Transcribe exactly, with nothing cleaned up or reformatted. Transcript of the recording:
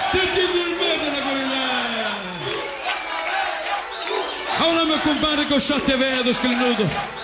Sentite il verde da Gorilé. Ahora meu compadre com chate vedo esclinudo.